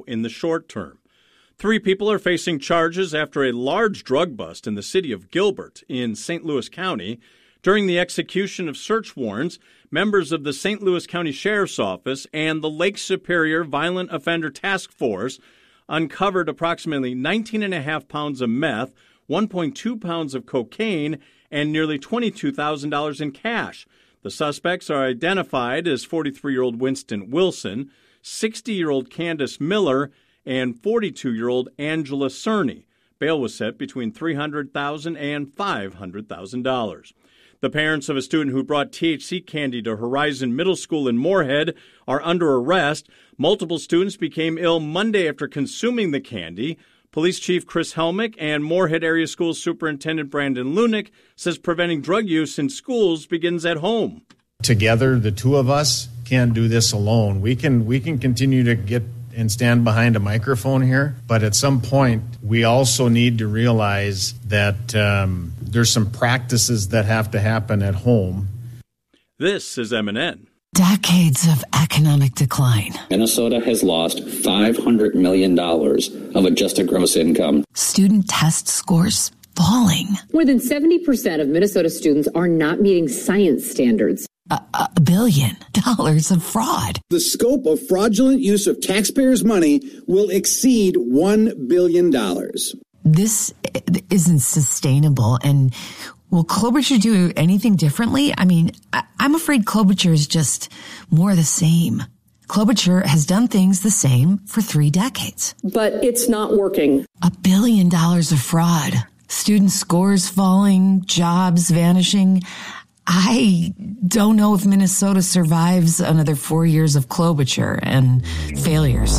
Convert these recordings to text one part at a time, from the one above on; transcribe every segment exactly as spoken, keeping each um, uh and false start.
in the short term. Three people are facing charges after a large drug bust in the city of Gilbert in Saint Louis County. During the execution of search warrants, members of the Saint Louis County Sheriff's Office and the Lake Superior Violent Offender Task Force uncovered approximately nineteen and a half pounds of meth, one point two pounds of cocaine, and nearly twenty-two thousand dollars in cash. The suspects are identified as forty-three-year-old Winston Wilson, sixty-year-old Candace Miller, and forty-two-year-old Angela Cerny. Bail was set between three hundred thousand dollars and five hundred thousand dollars. The parents of a student who brought T H C candy to Horizon Middle School in Moorhead are under arrest. Multiple students became ill Monday after consuming the candy. Police Chief Chris Helmick and Moorhead Area School Superintendent Brandon Lunick says preventing drug use in schools begins at home. Together, the two of us can't do this alone. We can we can continue to get and stand behind a microphone here, but at some point, we also need to realize that um, there's some practices that have to happen at home. This is M and N. Decades of economic decline. Minnesota has lost five hundred million dollars of adjusted gross income. Student test scores falling. More than seventy percent of Minnesota students are not meeting science standards. A, a billion dollars of fraud. The scope of fraudulent use of taxpayers' money will exceed one billion dollars. This isn't sustainable. And will Klobuchar do anything differently? I mean, I, I'm afraid Klobuchar is just more the same. Klobuchar has done things the same for three decades. But it's not working. A billion dollars of fraud. Student scores falling, jobs vanishing. I don't know if Minnesota survives another four years of Klobuchar and failures.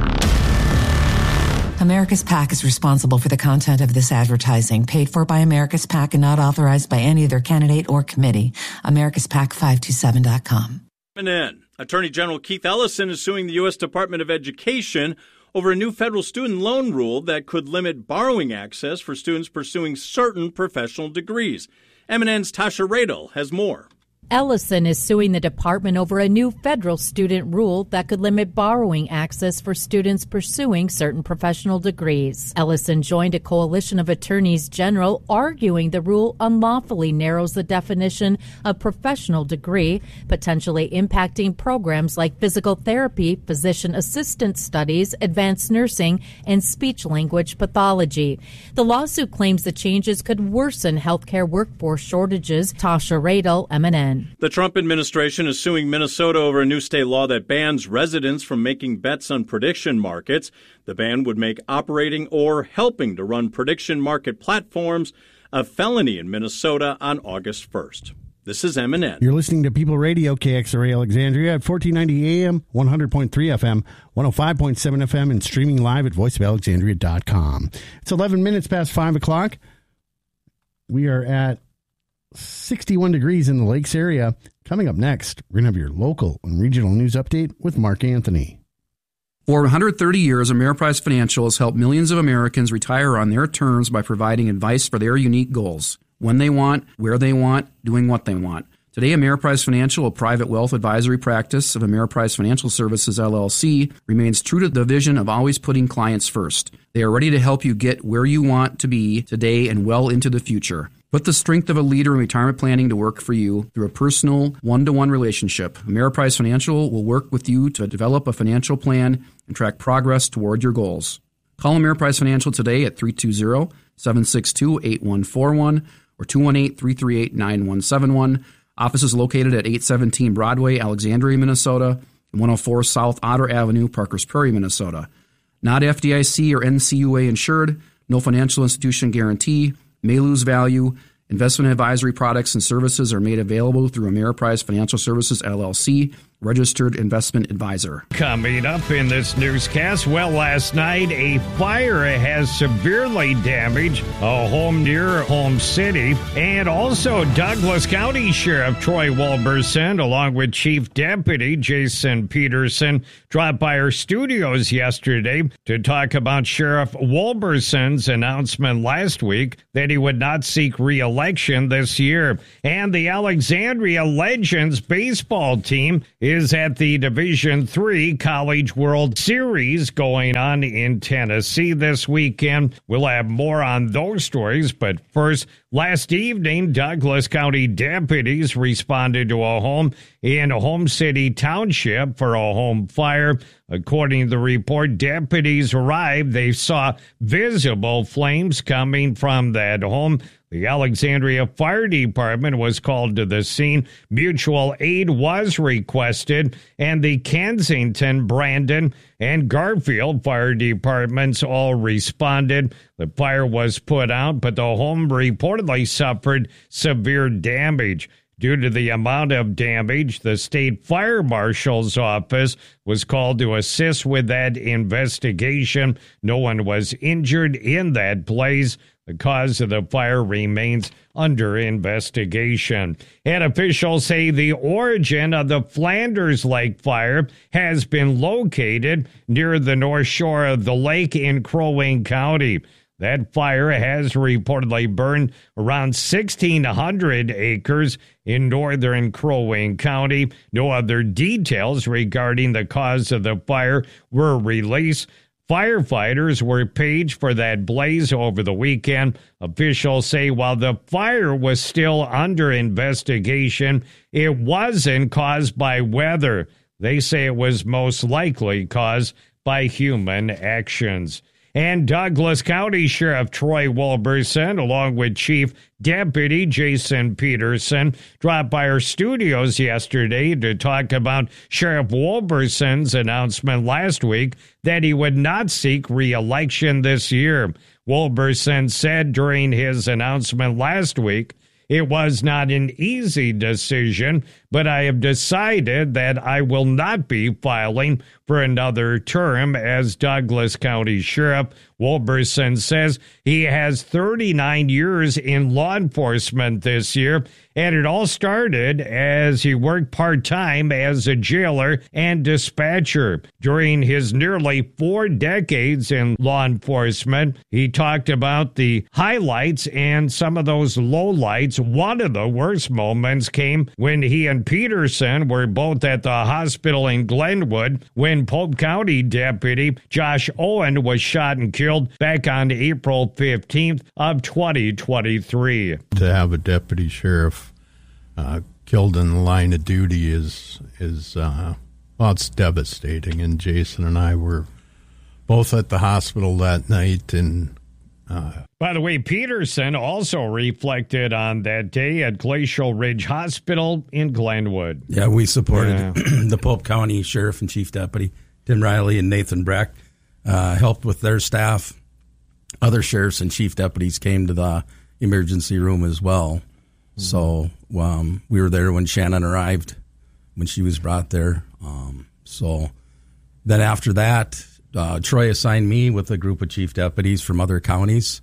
America's PAC is responsible for the content of this advertising, paid for by America's PAC and not authorized by any other candidate or committee. America's PAC five two seven dot com. And then, Attorney General Keith Ellison is suing the U S Department of Education over a new federal student loan rule that could limit borrowing access for students pursuing certain professional degrees. M and N's Tasha Radel has more. Ellison is suing the department over a new federal student rule that could limit borrowing access for students pursuing certain professional degrees. Ellison joined a coalition of attorneys general arguing the rule unlawfully narrows the definition of professional degree, potentially impacting programs like physical therapy, physician assistant studies, advanced nursing, and speech-language pathology. The lawsuit claims the changes could worsen healthcare workforce shortages. Tasha Radel, M and N. The Trump administration is suing Minnesota over a new state law that bans residents from making bets on prediction markets. The ban would make operating or helping to run prediction market platforms a felony in Minnesota on August first. This is M and N. You're listening to People Radio, K X R A Alexandria at fourteen ninety A M, one hundred point three F M, one oh five point seven F M, and streaming live at voice of alexandria dot com. It's eleven minutes past five o'clock. We are at sixty-one degrees in the Lakes area. Coming up next, we're going to have your local and regional news update with Mark Anthony. For one hundred thirty years, Ameriprise Financial has helped millions of Americans retire on their terms by providing advice for their unique goals. When they want, where they want, doing what they want. Today, Ameriprise Financial, a private wealth advisory practice of Ameriprise Financial Services, L L C, remains true to the vision of always putting clients first. They are ready to help you get where you want to be today and well into the future. Put the strength of a leader in retirement planning to work for you through a personal, one-to-one relationship. Ameriprise Financial will work with you to develop a financial plan and track progress toward your goals. Call Ameriprise Financial today at three two zero, seven six two, eight one four one or two one eight, three three eight, nine one seven one. Office is located at eight seventeen Broadway, Alexandria, Minnesota, and one oh four South Otter Avenue, Parkers Prairie, Minnesota. Not F D I C or N C U A insured, no financial institution guarantee, may lose value. Investment advisory products and services are made available through Ameriprise Financial Services, L L C, registered investment advisor. Coming up in this newscast, well, last night a fire has severely damaged a home near Holmes City, and also Douglas County Sheriff Troy Wolberson, along with Chief Deputy Jason Peterson, dropped by our studios yesterday to talk about Sheriff Wolberson's announcement last week that he would not seek re-election this year. And the Alexandria Legends baseball team is is at the Division three College World Series going on in Tennessee this weekend. We'll have more on those stories, but first, last evening, Douglas County deputies responded to a home in Home City Township for a home fire. According to the report, deputies arrived. They saw visible flames coming from that home. The Alexandria Fire Department was called to the scene. Mutual aid was requested, and the Kensington, Brandon, and Garfield fire departments all responded. The fire was put out, but the home reportedly suffered severe damage. Due to the amount of damage, the state fire marshal's office was called to assist with that investigation. No one was injured in that blaze. The cause of the fire remains under investigation. And officials say the origin of the Flanders Lake fire has been located near the north shore of the lake in Crow Wing County. That fire has reportedly burned around sixteen hundred acres in northern Crow Wing County. No other details regarding the cause of the fire were released. Firefighters were paged for that blaze over the weekend. Officials say while the fire was still under investigation, it wasn't caused by weather. They say it was most likely caused by human actions. And Douglas County Sheriff Troy Wilberson, along with Chief Deputy Jason Peterson, dropped by our studios yesterday to talk about Sheriff Wilberson's announcement last week that he would not seek re-election this year. Wilberson said during his announcement last week, "It was not an easy decision, but I have decided that I will not be filing for another term as Douglas County Sheriff." Wilberson says he has thirty-nine years in law enforcement this year, and it all started as he worked part-time as a jailer and dispatcher. During his nearly four decades in law enforcement, he talked about the highlights and some of those lowlights. One of the worst moments came when he and Peterson were both at the hospital in Glenwood when Polk County Deputy Josh Owen was shot and killed back on April fifteenth of twenty twenty-three. To have a deputy sheriff uh, killed in the line of duty is, is uh, well, it's devastating. And Jason and I were both at the hospital that night. And uh, by the way, Peterson also reflected on that day at Glacial Ridge Hospital in Glenwood. Yeah, we supported yeah. the Polk County Sheriff and Chief Deputy Tim Riley and Nathan Breck. Uh, helped with their staff. Other sheriffs and chief deputies came to the emergency room as well. Mm-hmm. So um, we were there when Shannon arrived, when she was brought there. Um, so then after that, uh, Troy assigned me with a group of chief deputies from other counties.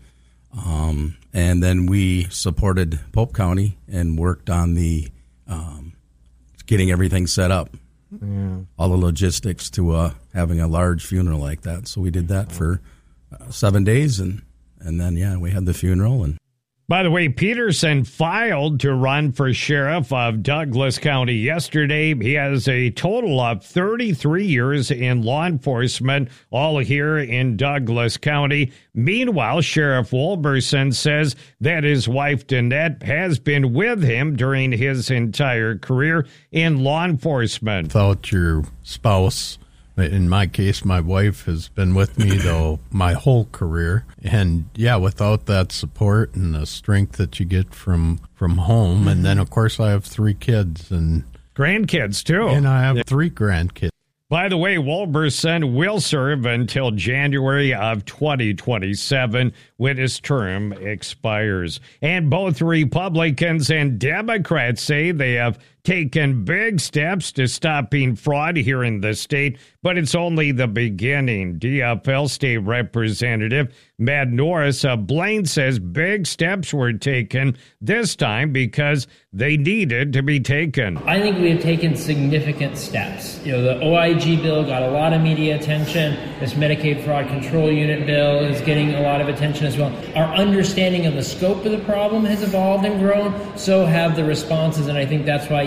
Um, and then we supported Pope County and worked on the um, getting everything set up. Yeah. All the logistics to uh, having a large funeral like that. So we did that for uh, seven days, and, and then, yeah, we had the funeral. And by the way, Peterson filed to run for sheriff of Douglas County yesterday. He has a total of thirty-three years in law enforcement, all here in Douglas County. Meanwhile, Sheriff Wilberson says that his wife, Danette, has been with him during his entire career in law enforcement. Without your spouse, in my case, my wife has been with me, though, my whole career. And, yeah, without that support and the strength that you get from, from home. Mm-hmm. And then, of course, I have three kids. And grandkids, too. And I have yeah. three grandkids. By the way, Wilberson will serve until January of twenty twenty-seven when his term expires. And both Republicans and Democrats say they have taken big steps to stopping fraud here in the state, but it's only the beginning. D F L State Representative Matt Norris of Blaine says big steps were taken this time because they needed to be taken. I think we have taken significant steps. You know, the O I G bill got a lot of media attention. This Medicaid Fraud Control Unit bill is getting a lot of attention as well. Our understanding of the scope of the problem has evolved and grown. So have the responses, and I think that's why you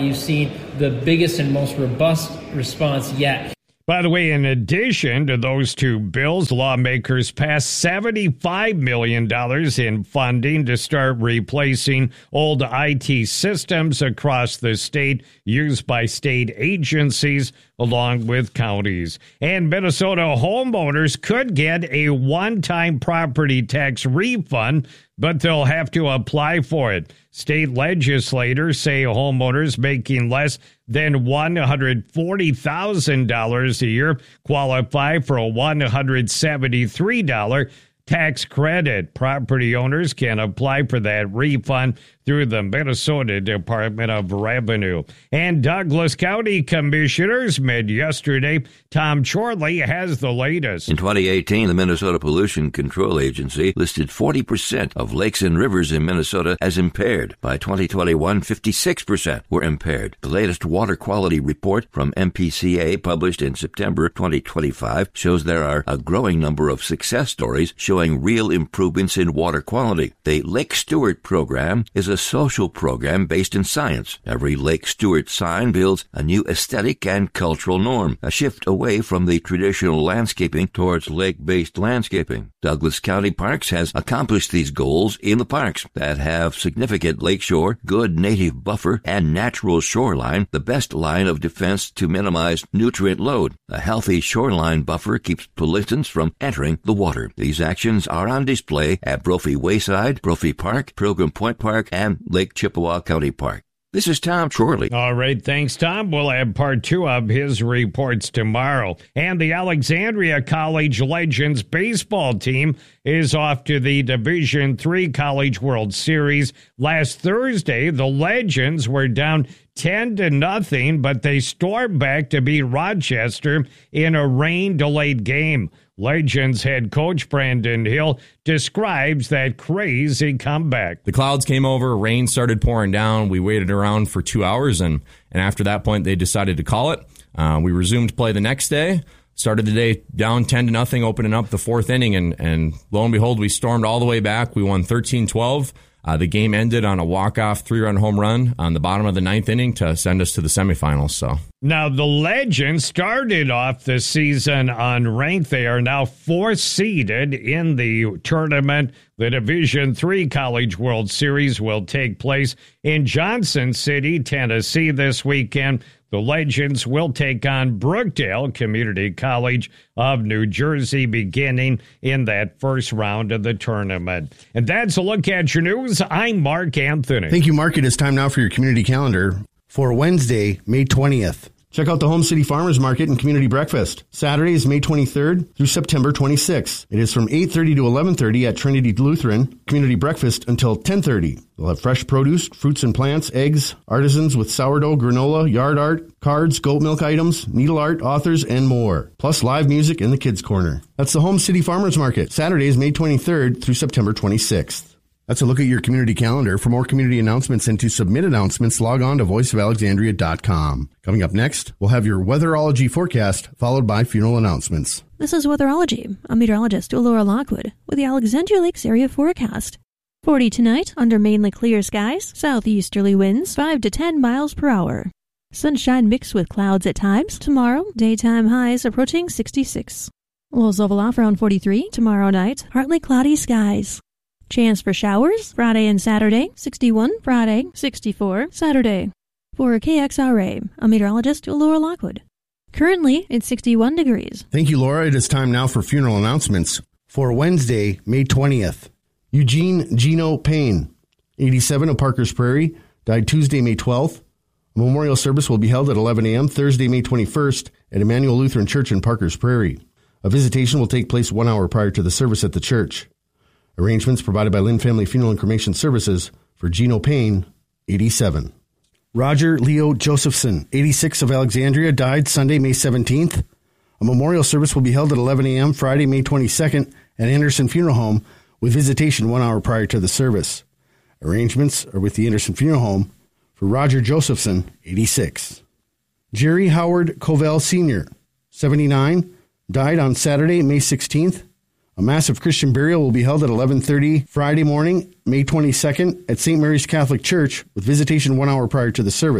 you've seen the biggest and most robust response yet. By the way, in addition to those two bills, lawmakers passed seventy-five million dollars in funding to start replacing old I T systems across the state used by state agencies along with counties. And Minnesota homeowners could get a one-time property tax refund, but they'll have to apply for it. State legislators say homeowners making less than one hundred forty thousand dollars a year qualify for a one hundred seventy-three dollars tax credit. Property owners can apply for that refund through the Minnesota Department of Revenue. And Douglas County commissioners met yesterday. Tom Chorley has the latest. In twenty eighteen, the Minnesota Pollution Control Agency listed forty percent of lakes and rivers in Minnesota as impaired. By twenty twenty-one, fifty-six percent were impaired. The latest water quality report from M P C A, published in September twenty twenty-five, shows there are a growing number of success stories showing real improvements in water quality. The Lake Stewart program is a social program based in science. Every Lake Stewart sign builds a new aesthetic and cultural norm, a shift away from the traditional landscaping towards lake-based landscaping. Douglas County Parks has accomplished these goals in the parks that have significant lakeshore, good native buffer, and natural shoreline, the best line of defense to minimize nutrient load. A healthy shoreline buffer keeps pollutants from entering the water. These actions are on display at Brophy Wayside, Brophy Park, Pilgrim Point Park, and Lake Chippewa County Park. This is Tom Chorley. All right, thanks, Tom. We'll have part two of his reports tomorrow. And the Alexandria College Legends baseball team is off to the Division three College World Series. Last Thursday, the Legends were down ten to nothing, but they stormed back to beat Rochester in a rain-delayed game. Legends head coach Brandon Hill describes that crazy comeback. The clouds came over, rain started pouring down. We waited around for two hours, and, and after that point, they decided to call it. Uh, we resumed play the next day, started the day down ten to nothing, opening up the fourth inning, and, and lo and behold, we stormed all the way back. We won thirteen twelve. Uh, the game ended on a walk-off three-run home run on the bottom of the ninth inning to send us to the semifinals. So now the Legends started off the season unranked. They are now fourth seeded in the tournament. The Division three College World Series will take place in Johnson City, Tennessee this weekend. The Legends will take on Brookdale Community College of New Jersey beginning in that first round of the tournament. And that's a look at your news. I'm Mark Anthony. Thank you, Mark. It is time now for your community calendar for Wednesday, May twentieth. Check out the Home City Farmers Market and Community Breakfast. Saturday is May twenty-third through September twenty-sixth. It is from eight thirty to eleven thirty at Trinity Lutheran. Community Breakfast until ten thirty. They'll have fresh produce, fruits and plants, eggs, artisans with sourdough, granola, yard art, cards, goat milk items, needle art, authors, and more. Plus live music in the Kids Corner. That's the Home City Farmers Market. Saturday is May twenty-third through September twenty-sixth. That's a look at your community calendar. For more community announcements and to submit announcements, log on to voice of alexandria dot com. Coming up next, we'll have your weatherology forecast, followed by funeral announcements. This is Weatherology. I'm meteorologist Laura Lockwood with the Alexandria Lakes area forecast. forty tonight, under mainly clear skies, southeasterly winds five to ten miles per hour. Sunshine mixed with clouds at times. Tomorrow, daytime highs approaching sixty-six. Lows level off around forty-three. Tomorrow night, partly cloudy skies. Chance for showers Friday and Saturday, sixty-one Friday, sixty-four Saturday. For K X R A, I'm meteorologist Laura Lockwood. Currently, it's sixty-one degrees. Thank you, Laura. It is time now for funeral announcements. For Wednesday, May twentieth, Eugene Gino Payne, eighty-seven of Parkers Prairie, died Tuesday, May twelfth. A memorial service will be held at eleven a.m. Thursday, May twenty-first at Emmanuel Lutheran Church in Parkers Prairie. A visitation will take place one hour prior to the service at the church. Arrangements provided by Lynn Family Funeral and Cremation Services for Gino Payne, eighty-seven. Roger Leo Josephson, eighty-six of Alexandria, died Sunday, May seventeenth. A memorial service will be held at eleven a.m. Friday, May twenty-second at Anderson Funeral Home with visitation one hour prior to the service. Arrangements are with the Anderson Funeral Home for Roger Josephson, eighty-six. Jerry Howard Covell Senior, seventy-nine, died on Saturday, May sixteenth. A massive Christian burial will be held at eleven thirty Friday morning, May twenty-second, at Saint Mary's Catholic Church with visitation one hour prior to the service.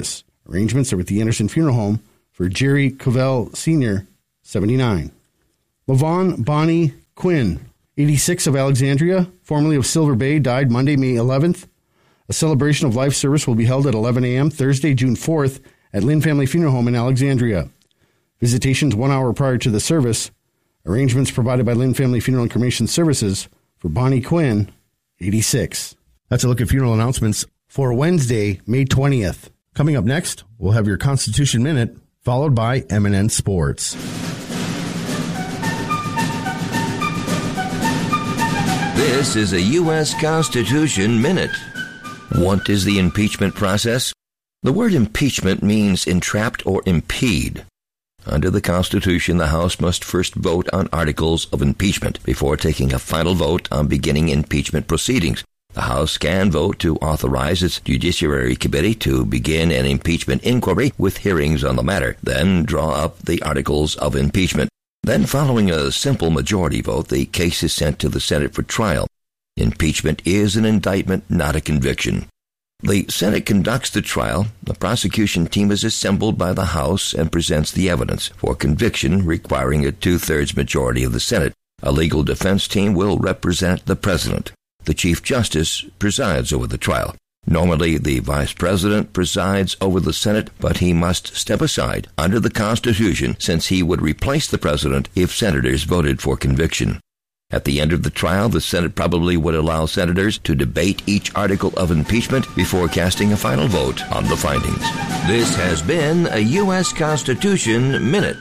Arrangements are with the Anderson Funeral Home for Jerry Covell Senior, seventy-nine. Levon Bonnie Quinn, eighty-six, of Alexandria, formerly of Silver Bay, died Monday, May eleventh. A celebration of life service will be held at eleven a.m. Thursday, June fourth, at Lynn Family Funeral Home in Alexandria. Visitations one hour prior to the service. Arrangements provided by Lynn Family Funeral and Cremation Services for Bonnie Quinn, eighty-six. That's a look at funeral announcements for Wednesday, May twentieth. Coming up next, we'll have your Constitution Minute, followed by M and N Sports. This is a U S Constitution Minute. What is the impeachment process? The word impeachment means entrapped or impede. Under the Constitution, the House must first vote on articles of impeachment before taking a final vote on beginning impeachment proceedings. The House can vote to authorize its Judiciary Committee to begin an impeachment inquiry with hearings on the matter, then draw up the articles of impeachment. Then, following a simple majority vote, the case is sent to the Senate for trial. Impeachment is an indictment, not a conviction. The Senate conducts the trial. The prosecution team is assembled by the House and presents the evidence for conviction, requiring a two-thirds majority of the Senate. A legal defense team will represent the President. The Chief Justice presides over the trial. Normally, the Vice President presides over the Senate, but he must step aside under the Constitution since he would replace the President if senators voted for conviction. At the end of the trial, the Senate probably would allow senators to debate each article of impeachment before casting a final vote on the findings. This has been a U S Constitution Minute.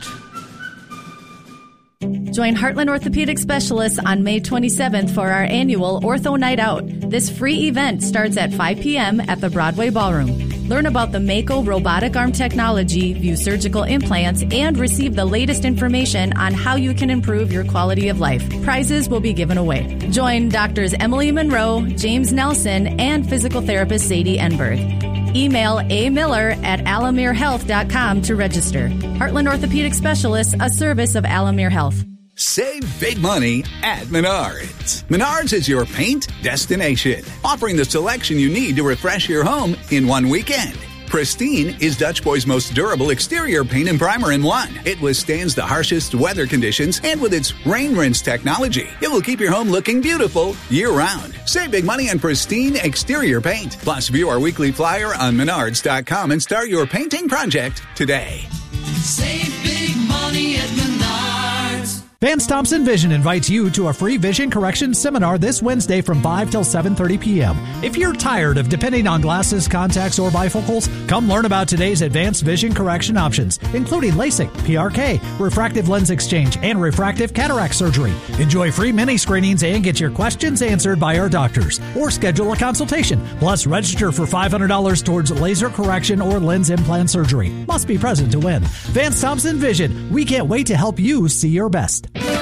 Join Heartland Orthopedic Specialists on May twenty-seventh for our annual Ortho Night Out. This free event starts at five p.m. at the Broadway Ballroom. Learn about the Mako robotic arm technology, view surgical implants, and receive the latest information on how you can improve your quality of life. Prizes will be given away. Join Doctors Emily Monroe, James Nelson, and physical therapist Sadie Enberg. Email a miller at alamere health dot com to register. Heartland Orthopedic Specialists, a service of Alamere Health. Save big money at Menards. Menards is your paint destination, offering the selection you need to refresh your home in one weekend. Pristine is Dutch Boy's most durable exterior paint and primer in one. It withstands the harshest weather conditions, and with its rain rinse technology, it will keep your home looking beautiful year-round. Save big money on Pristine exterior paint. Plus, view our weekly flyer on menards dot com and start your painting project today. Save big money at Menards. Vance Thompson Vision invites you to a free vision correction seminar this Wednesday from five till seven thirty p.m. If you're tired of depending on glasses, contacts, or bifocals, come learn about today's advanced vision correction options, including LASIK, P R K, refractive lens exchange, and refractive cataract surgery. Enjoy free mini screenings and get your questions answered by our doctors, or schedule a consultation. Plus, register for five hundred dollars towards laser correction or lens implant surgery. Must be present to win. Vance Thompson Vision. We can't wait to help you see your best.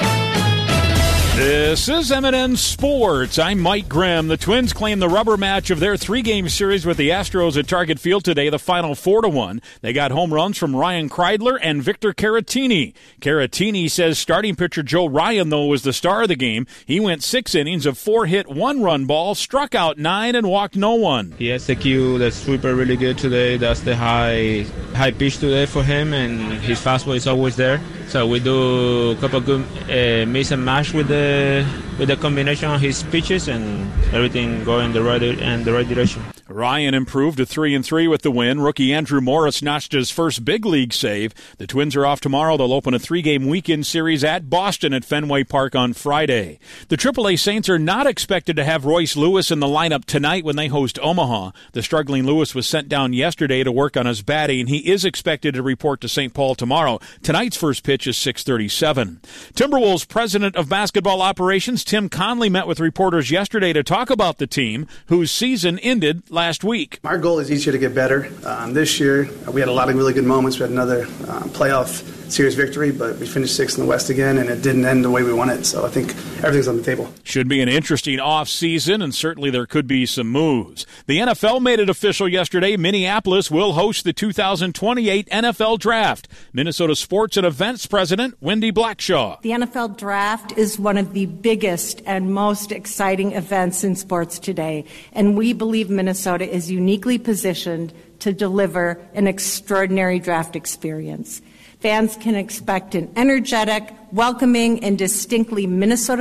This is M and N Sports. I'm Mike Grimm. The Twins claim the rubber match of their three-game series with the Astros at Target Field today, the final four to one. They got home runs from Ryan Kreidler and Victor Caratini. Caratini says starting pitcher Joe Ryan, though, was the star of the game. He went six innings of four-hit, one-run ball, struck out nine, and walked no one. He executed the sweeper really good today. That's the high high pitch today for him, and his fastball is always there. So we do a couple good uh, mix and match with the with the combination of his pitches, and everything going the right in the right direction. Ryan improved to three and three with the win. Rookie Andrew Morris notched his first big league save. The Twins are off tomorrow. They'll open a three-game weekend series at Boston at Fenway Park on Friday. The triple A Saints are not expected to have Royce Lewis in the lineup tonight when they host Omaha. The struggling Lewis was sent down yesterday to work on his batting. He is expected to report to Saint Paul tomorrow. Tonight's first pitch is six thirty-seven. Timberwolves president of basketball operations Tim Conley met with reporters yesterday to talk about the team whose season ended last week. Our goal is each year to get better. Um, this year, we had a lot of really good moments. We had another uh, playoff serious victory, but we finished sixth in the West again, and it didn't end the way we wanted. So I think everything's on the table. Should be an interesting offseason, and certainly there could be some moves. The N F L made it official yesterday. Minneapolis will host the two thousand twenty-eight N F L Draft. Minnesota Sports and Events President Wendy Blackshaw. The N F L Draft is one of the biggest and most exciting events in sports today, and we believe Minnesota is uniquely positioned to deliver an extraordinary draft experience. Fans can expect an energetic, welcoming, and distinctly Minnesota